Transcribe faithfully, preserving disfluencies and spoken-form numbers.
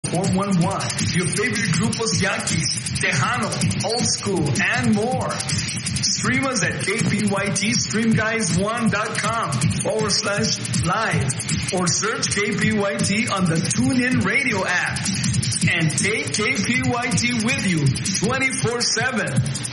four one one. Your favorite grupos Yankees, Tejano, Old School, and more. Stream us at K P Y T stream guys one dot com forward slash live or search K P Y T on the TuneIn Radio app. And take K P Y T with you twenty-four seven.